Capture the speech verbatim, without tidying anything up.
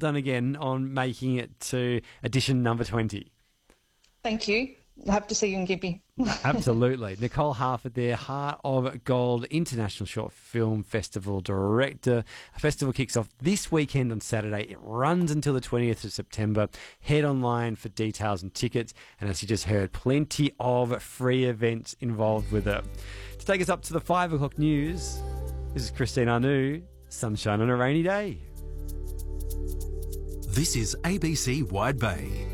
done again on making it to edition number twenty. Thank you. I hope to see you in Gympie. Absolutely. Nicole Harford there, Heart of Gold International Short Film Festival Director. A festival kicks off this weekend on Saturday. It runs until the twentieth of September. Head online for details and tickets. And as you just heard, plenty of free events involved with it. To take us up to the five o'clock news, this is Christine Anu. Sunshine on a rainy day. This is A B C Wide Bay.